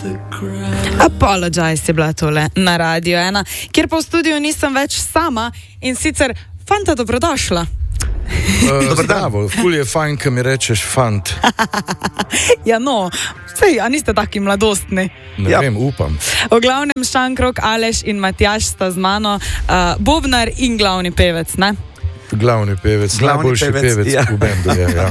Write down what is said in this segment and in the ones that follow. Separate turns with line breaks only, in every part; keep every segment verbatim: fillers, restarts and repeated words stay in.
Apologize je bila tole na Radio ena, kjer pa v studiu nisem več sama in sicer fanta dobrodošla.
Uh, Zdravo, ful je fajn, ko mi rečeš fant.
Ja no, sej, a niste taki mladostni?
Ne ja. vem, upam.
V glavnem Šankrok, Aleš in Matjaž sta z mano, uh, bobnar in glavni pevec, ne?
Glavni pevec, glavni najboljši pevec, pevec ja. v bendu je, ja.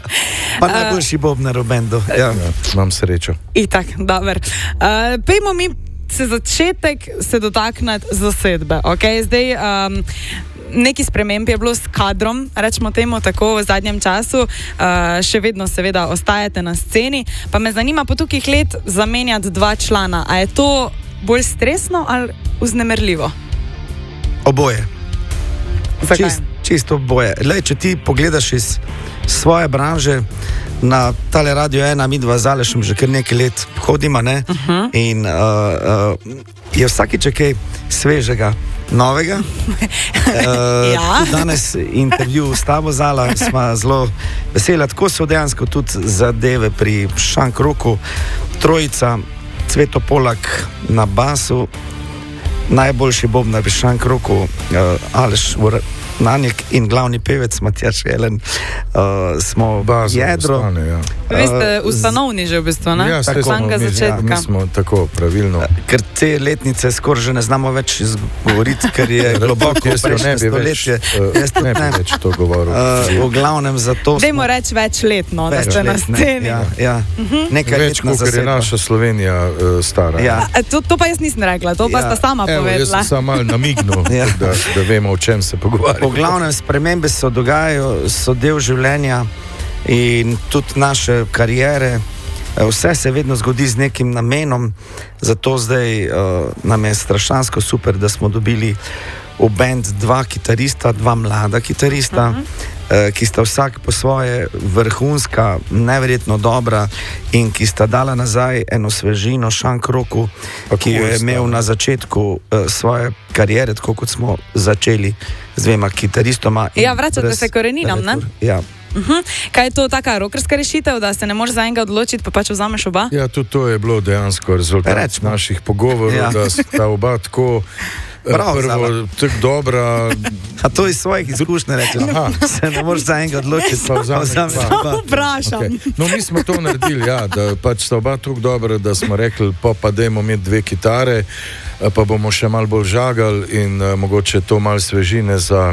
Pa najboljši bobnar v bendu, ja.
ja. Imam srečo.
Itak, dober. Uh, pejmo mi se začetek se dotaknati zasedbe, ok? Zdaj, um, neki sprememb je bilo s kadrom, rečemo temu tako v zadnjem času, uh, še vedno seveda ostajate na sceni, pa me zanima po tukih let zamenjati dva člana. A je to bolj stresno ali vznemirljivo?
Oboje.
Zakaj?
Čist, čisto oboje. Lej, če ti pogledaš iz svoje branže, na tale Radio ena, mi dva z Alešem že kar nekaj let hodimo, ne? Uh-huh. In uh, uh, je vsakič kaj svežega, novega. uh,
ja.
Danes intervju s tabo, Zala, smo zelo veseli. Tako so dejansko tudi zadeve pri Šankroku. Trojica, Cveto Polak na basu, najboljši bobnar pri Šankroku, uh, Aleš Nanjek in glavni pevec Matjaž Jelen, uh, smo
Bazo
jedro.
Ostane, ja.
Vi ste ustanovni že v bistvu, ne?
Ja,
tako
smo, mi, ja, mi smo tako pravilno.
Ker te letnice skoraj že ne znamo več izgovoriti, ker je globoko prejšnje stoletje.
Jaz ne bi več to govoril.
Uh, v glavnem zato smo...
Dajmo reči večletno, da ste na sceni.
Ja, ja. Uh-huh. Nekaj
več, kot je naša Slovenija uh, stara.
Ja.
A, to, to pa jaz nisem rekla, to pa ja. sta sama
Evo,
povedala.
Jaz sem samo malo namignil, ja. da, da vemo, o čem se pogovarjamo.
Po glavnem spremembe se dogajajo, so del življenja in tudi naše kariere. Vse se vedno zgodi z nekim namenom, zato zdaj uh, nam je strašansko super, da smo dobili v band dva kitarista, dva mlada kitarista, uh-huh. uh, ki sta vsak po svoje vrhunska, neverjetno dobra in ki sta dala nazaj eno svežino Šankroku, ki jo je imel na začetku uh, svoje kariere, tako kot smo začeli z dvema kitaristoma.
Ja, vračate se koreninam, ne?
Ja.
Uh-huh. Kaj je to taka rokerska rešitev, da se ne moreš za enega odločiti, pa pač vzameš oba?
Ja, tudi to je bilo dejansko rezultat Rečmo. naših pogovorov, ja. da sta oba tako Prav, prvo, tako dobra.
A to iz svojih izkušnje reče, se ne moreš za enega odločiti, pa vzameš oba.
Vprašam.
Okay. No, mi smo to naredili, ja, da pač sta oba tako dobra, da smo rekli, pa pa dajmo imeti dve kitare, pa bomo še malo bolj žagali in uh, mogoče to malo svežine za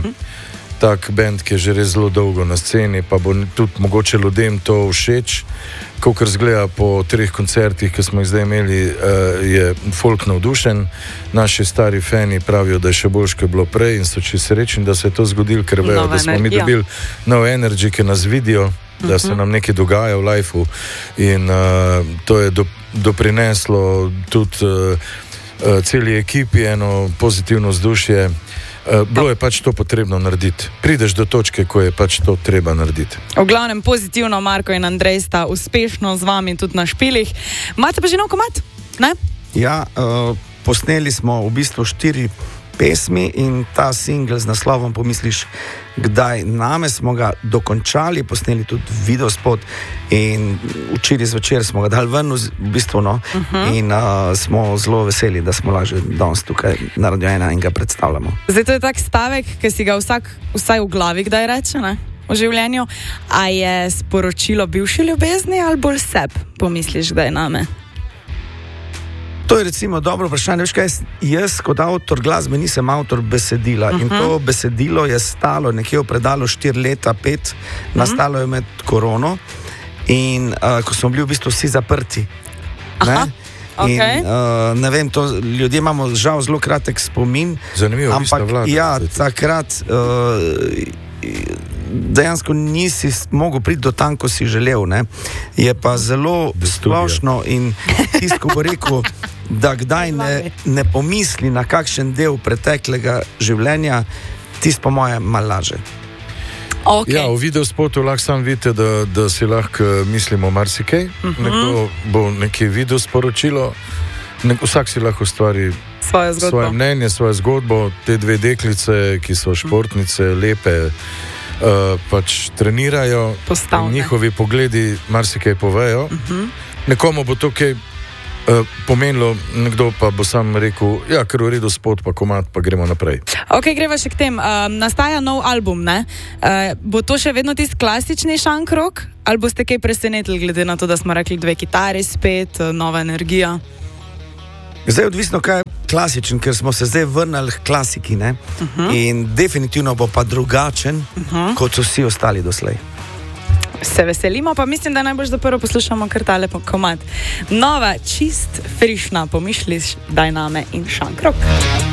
tak band, ki je že res zelo dolgo na sceni, pa bo tudi mogoče ljudem to všeč. Kakor zgleda po treh koncertih, ki smo jih zdaj imeli, je folk navdušen. Naši stari fani pravijo, da je še boljš, kot je bilo prej in so čisto srečni, da se je to zgodilo, ker vejo, da smo mi dobili nov energy, ki nas vidijo, da se nam nekaj dogaja v lifeu in uh, to je do, doprineslo tudi uh, uh, celi ekipi eno pozitivno vzdušje. Uh, bilo je pač to potrebno narediti. Prideš do točke, ko je pač to treba narediti.
V glavnem pozitivno, Marko in Andrej sta uspešno z vami tudi na špilih. Imate pa že nov komad? Ne?
Ja, uh, posneli smo v bistvu štiri pesmi in ta singl z naslovom Pomisliš kdaj name smo ga dokončali, posneli tudi videospot in včeraj zvečer smo ga dali ven v bistvu, no, uh-huh. in uh, smo zelo veseli, da smo lažje danes tukaj na Radio ena in ga predstavljamo.
Zdaj to je tak stavek, ki si ga vsak vsaj v glavi kdaj reče, ne? V življenju. A je sporočilo bivši ljubezni ali bolj seb pomisliš kdaj name?
To je recimo dobro vprašanje. Veš kaj, jaz kot avtor glasbe nisem avtor besedila uh-huh. in to besedilo je stalo nekje v predalu štiri leta, pet, uh-huh. nastalo je med korono in uh, ko smo bili v bistvu vsi zaprti.
Aha,
ne?
okay.
In, uh, ne vem, to, ljudje imamo žal zelo kratek spomin.
Zanimivo,
ampak
vlada,
ja, takrat uh, dejansko nisi mogel priti do tam, ko si želel. Ne? Je pa zelo splošno in tisto, ko bo rekel, da kdaj ne, ne pomisli na kakšen del preteklega življenja, tisto po moje malo laže.
Okay.
Ja, v videospotu lahko sam vidite, da, da si lahko mislimo marsikaj. Uh-huh. Nekdo bo nekaj video sporočilo, Nek, vsak si lahko ustvari
svoje,
svoje mnenje, svojo zgodbo. Te dve deklice, ki so športnice, lepe, uh, pač trenirajo.
Postavne.
Njihovi pogledi marsikaj povejo. Uh-huh. Nekomu bo to kaj uh, pomenilo, nekdo pa bo sam rekel, ja, ker v redu spot, pa komad, pa gremo naprej.
Ok, greva še k tem. Uh, nastaja nov album, ne? Uh, bo to še vedno tisti klasični šank rock? Ali boste kaj presenetili, glede na to, da smo rekli dve kitari spet, uh, nova energija?
Zdaj je odvisno, kaj je klasičen, ker smo se zdaj vrnili k klasiki, ne? Uh-huh. In definitivno bo pa drugačen, uh-huh. kot so vsi ostali doslej.
Se veselimo, pa mislim, da najbolj da prvo poslušamo kar tale komad. Nova, čist, frišna, pomišliš, daj name in šank rock.